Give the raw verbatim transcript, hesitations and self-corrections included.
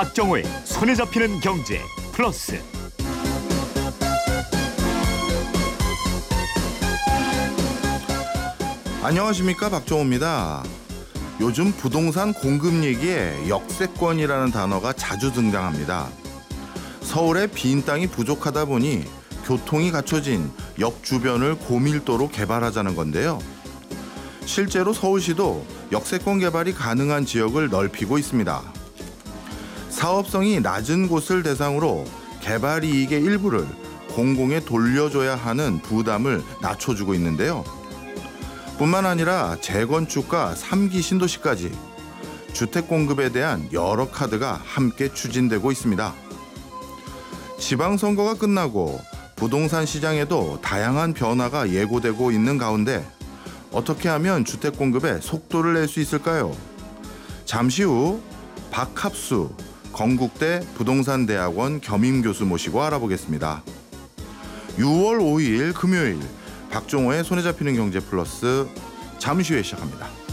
박정호의 손에 잡히는 경제 플러스. 안녕하십니까, 박정호입니다. 요즘 부동산 공급 얘기에 역세권이라는 단어가 자주 등장합니다. 서울에 빈 땅이 부족하다 보니 교통이 갖춰진 역 주변을 고밀도로 개발하자는 건데요. 실제로 서울시도 역세권 개발이 가능한 지역을 넓히고 있습니다. 사업성이 낮은 곳을 대상으로 개발 이익의 일부를 공공에 돌려줘야 하는 부담을 낮춰주고 있는데요. 뿐만 아니라 재건축과 삼 기 신도시까지 주택 공급에 대한 여러 카드가 함께 추진되고 있습니다. 지방선거가 끝나고 부동산 시장에도 다양한 변화가 예고되고 있는 가운데 어떻게 하면 주택 공급에 속도를 낼 수 있을까요? 잠시 후 박합수 건국대 부동산대학원 겸임교수 모시고 알아보겠습니다. 유월 오일 금요일 박정호의 손에 잡히는 경제 플러스, 잠시 후에 시작합니다.